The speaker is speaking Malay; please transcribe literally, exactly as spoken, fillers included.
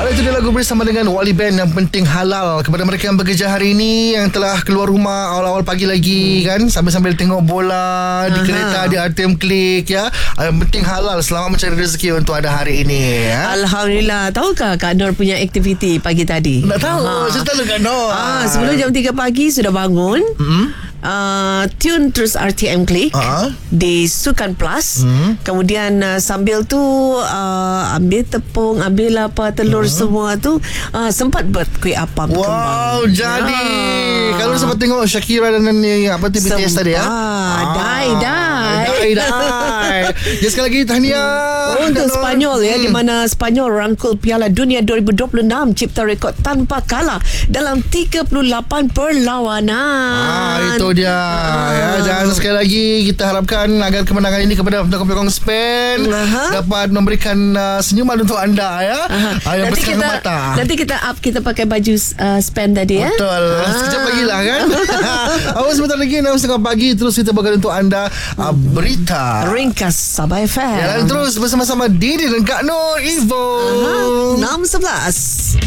Alright, itu dia lagu bersama dengan Wali Band Yang Penting Halal. Kepada mereka yang bekerja hari ini, yang telah keluar rumah awal-awal pagi lagi, hmm. kan, sambil-sambil tengok bola di Aha. kereta, di R T M Klik, ya. Yang penting halal. Selamat mencari rezeki untuk ada hari ini, ya. Alhamdulillah. Tahukah Kak Nur punya aktiviti pagi tadi? Tak tahu. Ha. Cerita lu Kak Nur. Ha, sebelum jam tiga pagi sudah bangun. Hmm. Uh, tune terus R T M Klik uh-huh. di Sukan Plus. hmm. Kemudian uh, sambil tu uh, ambil tepung, ambil apa telur, uh-huh. semua tu uh, sempat buat kuih apam. Wow, kembang. Jadi ya. Kalau sempat tengok Shakira dan ni apa tu B T S tadi, ya. Ah, dai dai dai dai. Jadi sekali lagi tahniah untuk Spanyol, ya, hmm. di mana Spanyol rangkul Piala Dunia dua ribu dua puluh enam, cipta rekod tanpa kalah dalam tiga puluh lapan perlawanan. Ah, itu dia, ya. Dan sekali lagi kita harapkan agar kemenangan ini kepada pekong-pekong Spain uh-huh. dapat memberikan uh, senyuman untuk anda, ya. Uh-huh. Yang nanti kita mata. nanti kita up, kita pakai baju uh, Spain tadi, ya. Betul. Ah. Sekejap lagi lah, kan. Awas sebentar lagi enam setengah pagi terus kita bawakan untuk anda uh, berita ringkas Sabah F M. Ya, dan terus bersama-sama Didi dan Kak Nur Evo. uh-huh. enam sebelas